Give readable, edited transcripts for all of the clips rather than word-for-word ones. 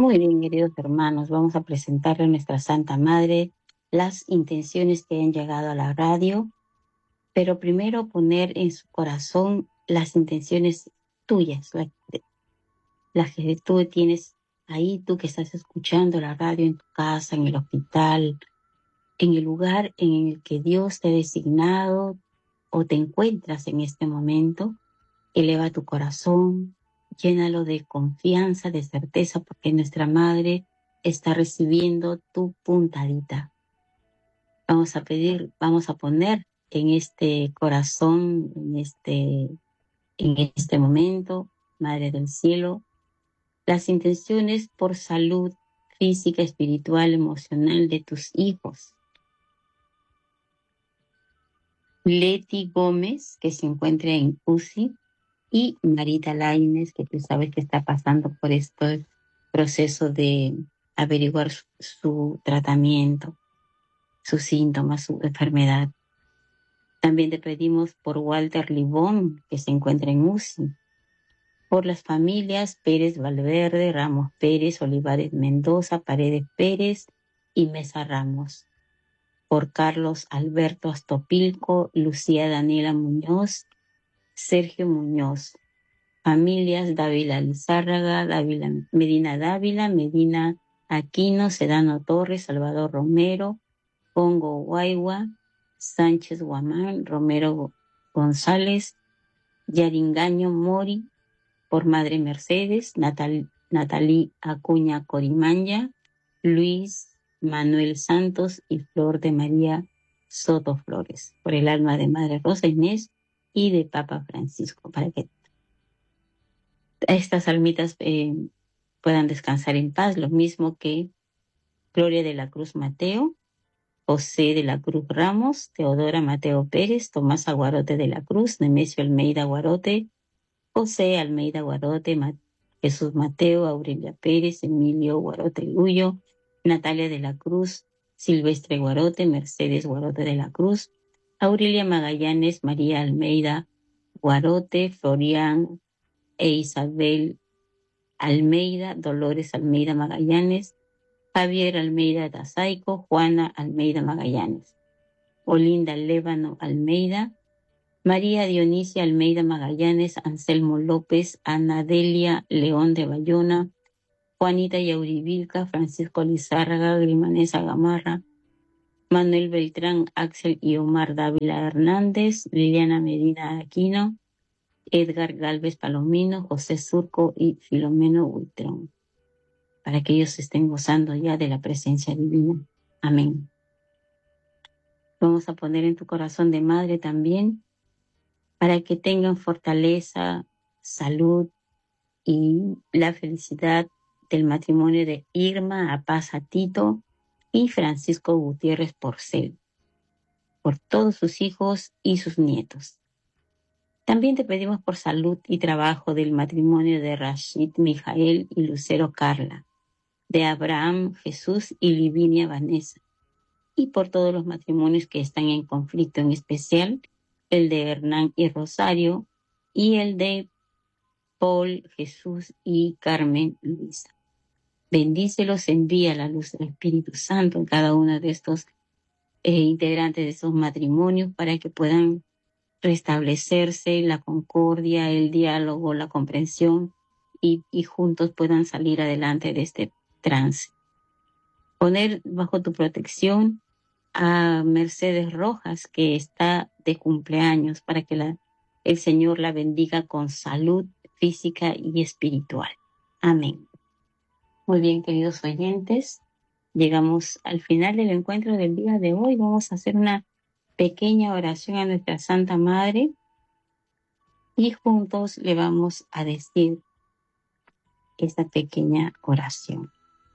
Muy bien, queridos hermanos, vamos a presentarle a nuestra Santa Madre las intenciones que han llegado a la radio, pero primero poner en su corazón las intenciones tuyas, las que tú tienes ahí, tú que estás escuchando la radio en tu casa, en el hospital, en el lugar en el que Dios te ha designado o te encuentras en este momento. Eleva tu corazón, llénalo de confianza, de certeza, porque nuestra Madre está recibiendo tu puntadita. Vamos a poner en este corazón, en este momento, Madre del Cielo, las intenciones por salud física, espiritual, emocional de tus hijos. Leti Gómez, que se encuentra en UCI, y Marita Lainez, que tú sabes que está pasando por este proceso de averiguar su tratamiento, sus síntomas, su enfermedad. También te pedimos por Walter Libón, que se encuentra en UCI, por las familias Pérez Valverde, Ramos Pérez, Olivares Mendoza, Paredes Pérez y Mesa Ramos, por Carlos Alberto Astopilco, Lucía Daniela Muñoz, Sergio Muñoz, familias Dávila Lizárraga, Medina Dávila, Medina Aquino, Sedano Torres, Salvador Romero, Pongo Guaigua, Sánchez Guamán, Romero González, Yaringaño Mori, por Madre Mercedes, Natalí Acuña Corimanya, Luis Manuel Santos y Flor de María Soto Flores, por el alma de Madre Rosa Inés y de Papa Francisco, para que estas almitas puedan descansar en paz, lo mismo que Gloria de la Cruz Mateo, José de la Cruz Ramos, Teodora Mateo Pérez, Tomás Aguarote de la Cruz, Nemesio Almeida Aguarote, José Almeida Aguarote, Jesús Mateo, Aurelia Pérez, Emilio Aguarote Luyo, Natalia de la Cruz, Silvestre Aguarote, Mercedes Aguarote de la Cruz, Aurelia Magallanes, María Almeida Aguarote, Florian e Isabel Almeida, Dolores Almeida Magallanes, Javier Almeida Dazaico, Juana Almeida Magallanes, Olinda Lévano Almeida, María Dionisia Almeida Magallanes, Anselmo López, Ana Delia León de Bayona, Juanita Yaurivilca, Francisco Lizárraga, Grimanesa Gamarra, Manuel Beltrán, Axel y Omar Dávila Hernández, Liliana Medina Aquino, Edgar Galvez Palomino, José Surco y Filomeno Huitrón, para que ellos estén gozando ya de la presencia divina. Amén. Vamos a poner en tu corazón de madre también, para que tengan fortaleza, salud y la felicidad del matrimonio de Irma Apaza Tito y Francisco Gutiérrez Porcel, por todos sus hijos y sus nietos. También te pedimos por salud y trabajo del matrimonio de Rashid Mijael y Lucero Carla, de Abraham Jesús y Livinia Vanessa, y por todos los matrimonios que están en conflicto, en especial el de Hernán y Rosario y el de Paul Jesús y Carmen Luisa. Bendícelos, envía la luz del Espíritu Santo en cada uno de estos integrantes de esos matrimonios para que puedan restablecerse la concordia, el diálogo, la comprensión y juntos puedan salir adelante de este trance. Poner bajo tu protección a Mercedes Rojas, que está de cumpleaños, para que el Señor la bendiga con salud física y espiritual. Amén. Muy bien, queridos oyentes, llegamos al final del encuentro del día de hoy. Vamos a hacer una pequeña oración a nuestra Santa Madre y juntos le vamos a decir esta pequeña oración.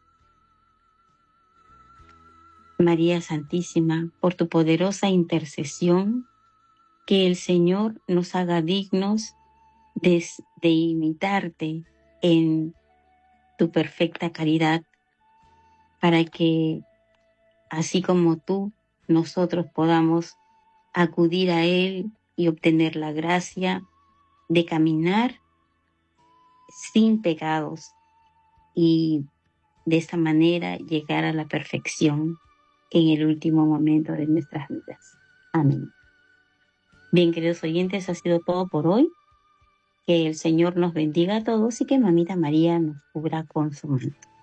María Santísima, por tu poderosa intercesión, que el Señor nos haga dignos de imitarte en tu perfecta caridad, para que, así como tú, nosotros podamos acudir a Él y obtener la gracia de caminar sin pecados y de esta manera llegar a la perfección en el último momento de nuestras vidas. Amén. Bien, queridos oyentes, ha sido todo por hoy. Que el Señor nos bendiga a todos y que Mamita María nos cubra con su manto.